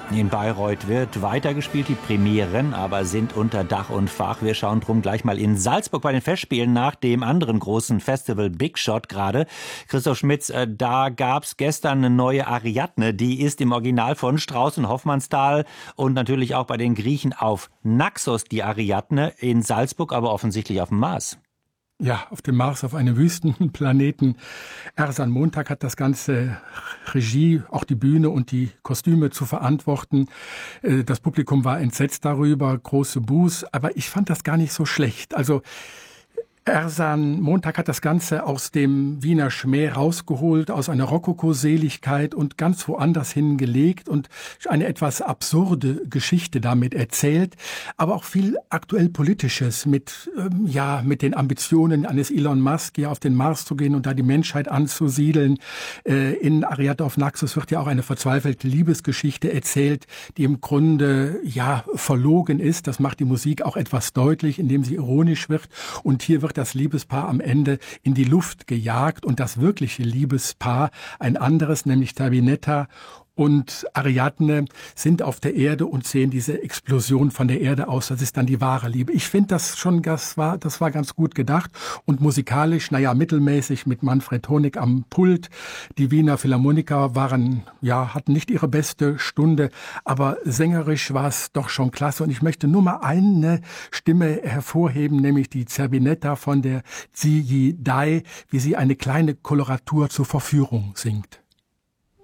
In Bayreuth wird weitergespielt, die Premieren aber sind unter Dach und Fach. Wir schauen drum gleich mal in Salzburg bei den Festspielen nach dem anderen großen Festival Big Shot gerade. Christoph Schmitz, da gab's gestern eine neue Ariadne, die ist im Original von Strauss und Hofmannsthal und natürlich auch bei den Griechen auf Naxos die Ariadne, in Salzburg aber offensichtlich auf dem Mars. Ja, auf dem Mars, auf einem Wüstenplaneten. Ersan Montag hat das ganze Regie, auch die Bühne und die Kostüme zu verantworten. Das Publikum war entsetzt darüber, große Buhs, aber ich fand das gar nicht so schlecht. Also Ersan Montag hat das Ganze aus dem Wiener Schmäh rausgeholt, aus einer Rokoko-Seligkeit und ganz woanders hingelegt und eine etwas absurde Geschichte damit erzählt, aber auch viel aktuell Politisches mit den Ambitionen eines Elon Musk, hier auf den Mars zu gehen und da die Menschheit anzusiedeln. In Ariadne auf Naxos wird ja auch eine verzweifelte Liebesgeschichte erzählt, die im Grunde verlogen ist. Das macht die Musik auch etwas deutlich, indem sie ironisch wird. Und hier wird das Liebespaar am Ende in die Luft gejagt und das wirkliche Liebespaar, ein anderes, nämlich Tabinetta und Ariadne, sind auf der Erde und sehen diese Explosion von der Erde aus. Das ist dann die wahre Liebe. Ich finde das war ganz gut gedacht und musikalisch, mittelmäßig mit Manfred Honig am Pult. Die Wiener Philharmoniker hatten nicht ihre beste Stunde, aber sängerisch war es doch schon klasse. Und ich möchte nur mal eine Stimme hervorheben, nämlich die Zerbinetta von der Ziyi Dai, wie sie eine kleine Koloratur zur Verführung singt.